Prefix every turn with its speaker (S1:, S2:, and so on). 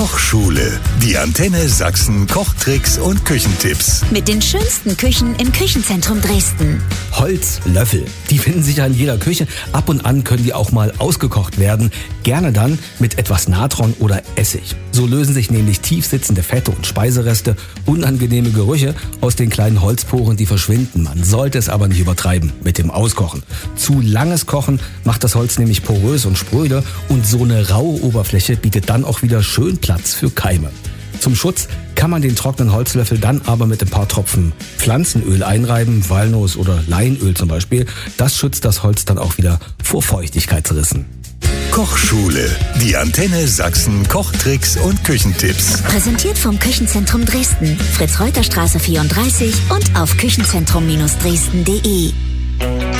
S1: Kochschule. Die Antenne Sachsen Kochtricks und Küchentipps.
S2: Mit den schönsten Küchen im Küchenzentrum Dresden.
S3: Holzlöffel, die finden sich ja in jeder Küche. Ab und an können die auch mal ausgekocht werden. Gerne dann mit etwas Natron oder Essig. So lösen sich nämlich tief sitzende Fette und Speisereste, unangenehme Gerüche aus den kleinen Holzporen, die verschwinden. Man sollte es aber nicht übertreiben mit dem Auskochen. Zu langes Kochen macht das Holz nämlich porös und spröde und so eine raue Oberfläche bietet dann auch wieder schön Platz für Keime. Zum Schutz kann man den trockenen Holzlöffel dann aber mit ein paar Tropfen Pflanzenöl einreiben, Walnuss oder Leinöl zum Beispiel. Das schützt das Holz dann auch wieder vor Feuchtigkeitsrissen.
S1: Kochschule. Die Antenne Sachsen Kochtricks und Küchentipps.
S2: Präsentiert vom Küchenzentrum Dresden. Fritz-Reuter-Straße 34 und auf küchenzentrum-dresden.de.